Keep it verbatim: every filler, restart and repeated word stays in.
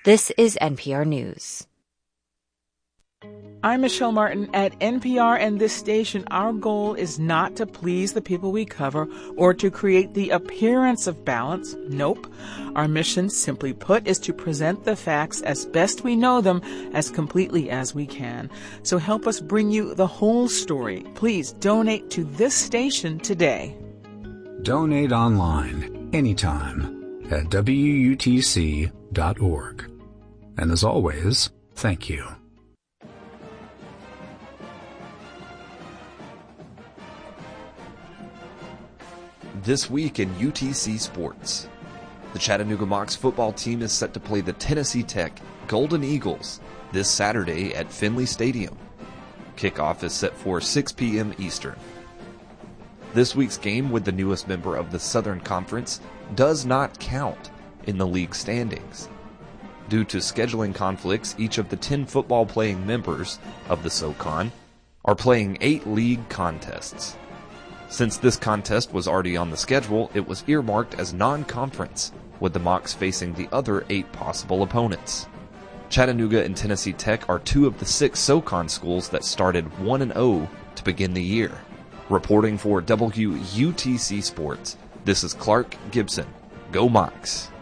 This is N P R News. I'm Michelle Martin at N P R and this station. Our goal is not to please the people we cover or to create the appearance of balance. Nope. Our mission, simply put, is to present the facts as best we know them, as completely as we can. So help us bring you the whole story. Please donate to this station today. Donate online, anytime, at W U T C dot org. And as always, thank you. This week in U T C Sports, the Chattanooga Mocs football team is set to play the Tennessee Tech Golden Eagles this Saturday at Finley Stadium. Kickoff is set for six p.m. Eastern. This week's game with the newest member of the Southern Conference does not count in the league standings. Due to scheduling conflicts, each of the ten football-playing members of the SoCon are playing eight league contests. Since this contest was already on the schedule, it was earmarked as non-conference, with the Mocs facing the other eight possible opponents. Chattanooga and Tennessee Tech are two of the six SoCon schools that started one and oh to begin the year. Reporting for W U T C Sports, this is Clark Gibson. Go Mocs!